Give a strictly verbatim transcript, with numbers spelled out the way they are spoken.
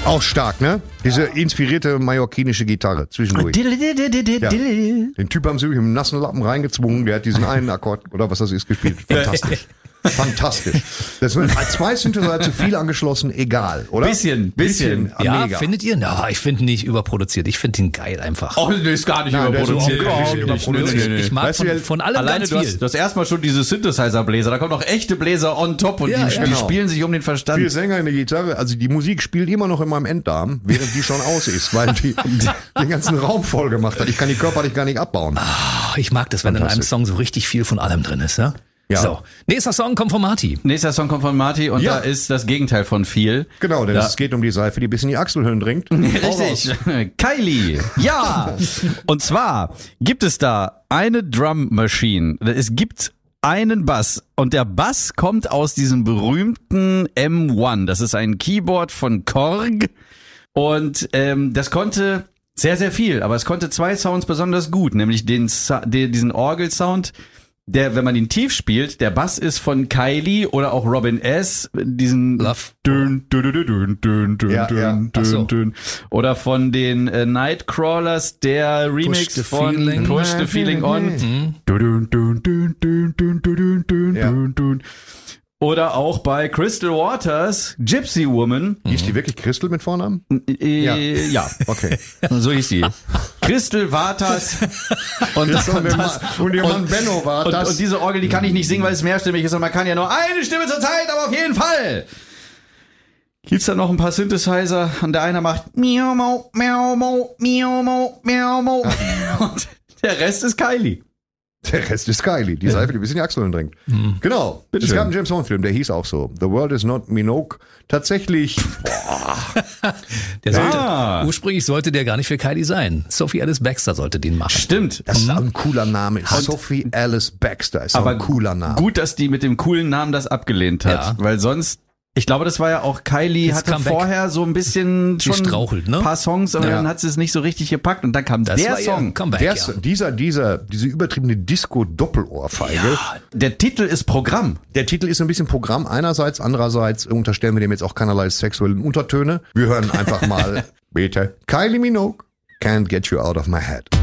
Auch stark, ne? Diese inspirierte mallorquinische Gitarre zwischendurch. Ja. Den Typ haben sie wirklich mit einem nassen Lappen reingezwungen, der hat diesen einen Akkord, oder was das ist, gespielt. Fantastisch. Fantastisch. Das wird als zwei Synthesizer zu viel angeschlossen, egal, oder? Bisschen, bisschen. bisschen Ja, mega. findet ihr? Na, ich finde nicht überproduziert. Ich finde ihn geil einfach. Oh, nee, ist gar nicht Nein, der ist überproduziert. überhaupt Nee, nicht nee, nee, ich, nee, nee. ich mag Weißt du, von, von allem Alleine ganz du viel. hast, du hast erstmal schon diese Synthesizer-Bläser, da kommen noch echte Bläser on top und Ja, die, ja. die Genau. spielen sich um den Verstand. Viel Sänger in der Gitarre, also die Musik spielt immer noch in meinem Enddarm, während die schon aus ist, weil die den ganzen Raum voll gemacht hat. Ich kann die körperlich gar nicht abbauen. Ah, ich mag das, wenn in einem Fantastisch. Song so richtig viel von allem drin ist. Ja? Ja. So, nächster Song kommt von Marty. Nächster Song kommt von Marty und Ja. da ist das Gegenteil von viel. Genau, denn Ja. es geht um die Seife, die bis in die Achselhöhlen dringt. Hau Richtig. raus. Kylie. Ja. Und zwar gibt es da eine Drum Machine. Es gibt einen Bass und der Bass kommt aus diesem berühmten M eins. Das ist ein Keyboard von Korg und ähm, das konnte sehr, sehr viel, aber es konnte zwei Sounds besonders gut, nämlich den, Sa- den diesen Orgelsound. Der, wenn man ihn tief spielt, der Bass ist von Kylie oder auch Robin S. Diesen Love. Dün, dün, dün, dün, dün, dün, Ja, dün, ja. dün, Ach so. dün. Oder von den äh, Nightcrawlers, der Remix the von Feeling. Push the Feeling On. Mhm. Dün, dün, dün, dün, dün, dün, dün, Ja. dün, dün. Oder auch bei Crystal Waters, Gypsy Woman. Hieß die wirklich Crystal mit Vornamen? Äh, Ja. ja. Okay. So hieß die. Crystal Waters. Und, Das und, der das- Mann, und ihr Mann Benno war und, das. und diese Orgel, die kann ich nicht singen, weil es mehrstimmig ist und man kann ja nur eine Stimme zur Zeit, aber auf jeden Fall. Gibt's da noch ein paar Synthesizer und der eine macht miau mau miau mau miau mau miau mau und der Rest ist Kylie. Der Rest ist Kylie, die Seife, die bis in die Achseln dringt. Genau. Es Bitteschön. gab einen James Bond-Film, der hieß auch so. The World is not Minogue. Tatsächlich, Der sollte, Ah. ursprünglich sollte der gar nicht für Kylie sein. Sophie Alice Baxter sollte den machen. Stimmt. das ist ein cooler Name. Sophie Alice Baxter ist aber ein cooler Name. Gut, dass die mit dem coolen Namen das abgelehnt hat, Ja. weil sonst ich glaube, das war ja auch Kylie Jetzt hatte Comeback. vorher so ein bisschen schon Gestrauchelt, ne? ein paar Songs, aber Ja. dann hat sie es nicht so richtig gepackt und dann kam Das der war ihr Song. Comeback, Der, ja. dieser, dieser, diese übertriebene Disco-Doppelohrfeige. Ja, Der Titel ist Programm. Der Titel ist ein bisschen Programm einerseits, andererseits unterstellen wir dem jetzt auch keinerlei sexuellen Untertöne. Wir hören einfach mal, bitte, Kylie Minogue, Can't Get You Out of My Head.